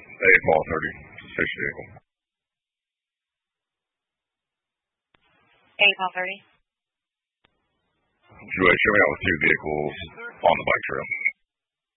AFL 30, station vehicle. AFL 30. Show me out with two vehicles on the bike trail.